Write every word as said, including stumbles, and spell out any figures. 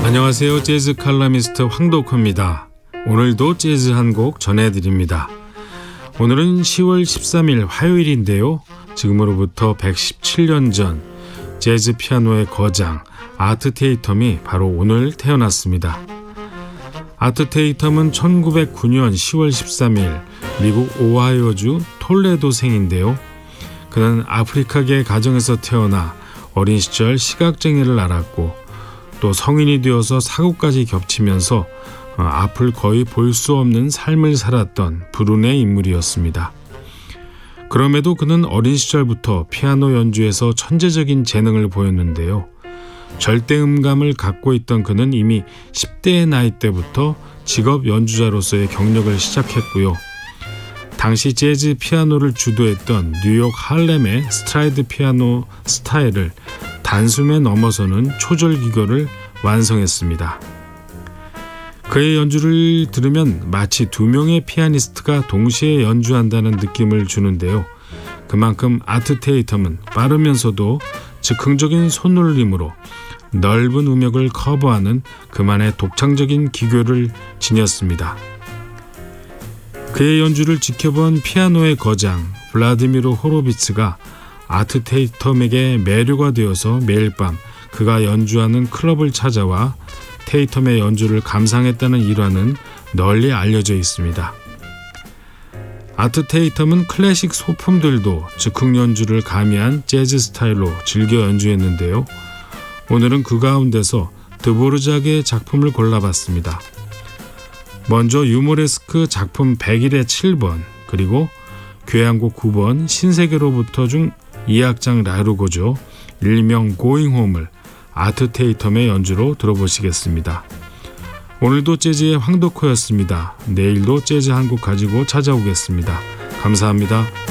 안녕하세요. 재즈 칼럼니스트 황덕호입니다. 오늘도 재즈 한 곡 전해드립니다. 오늘은 시월 십삼일 화요일인데요. 지금으로부터 백십칠 년 전 재즈 피아노의 거장 아트 테이텀이 바로 오늘 태어났습니다. 아트 테이텀은 천구백구 년 시월 십삼일 미국 오하이오주 톨레도생인데요. 그는 아프리카계 가정에서 태어나 어린 시절 시각장애를 앓았고 또 성인이 되어서 사고까지 겹치면서 앞을 거의 볼 수 없는 삶을 살았던 불운의 인물이었습니다. 그럼에도 그는 어린 시절부터 피아노 연주에서 천재적인 재능을 보였는데요. 절대음감을 갖고 있던 그는 이미 십 대의 나이 때부터 직업 연주자로서의 경력을 시작했고요. 당시 재즈 피아노를 주도했던 뉴욕 할렘의 스트라이드 피아노 스타일을 단숨에 넘어서는 초절기교를 완성했습니다. 그의 연주를 들으면 마치 두 명의 피아니스트가 동시에 연주한다는 느낌을 주는데요. 그만큼 아트 테이텀은 빠르면서도 즉흥적인 손놀림으로 넓은 음역을 커버하는 그만의 독창적인 기교를 지녔습니다. 그의 연주를 지켜본 피아노의 거장 블라디미르 호로비츠가 아트 테이텀에게 매료가 되어서 매일 밤 그가 연주하는 클럽을 찾아와 테이텀의 연주를 감상했다는 일화는 널리 알려져 있습니다. 아트 테이텀은 클래식 소품들도 즉흥 연주를 가미한 재즈 스타일로 즐겨 연주했는데요. 오늘은 그 가운데서 드보르작의 작품을 골라봤습니다. 먼저 유모레스크 작품 백일의 칠 번 그리고 교향곡 구 번 신세계로부터 중 이 악장 라르고죠. 일명 고잉홈을 아트 테이텀의 연주로 들어보시겠습니다. 오늘도 재즈의 황덕호였습니다. 내일도 재즈 한 곡 가지고 찾아오겠습니다. 감사합니다.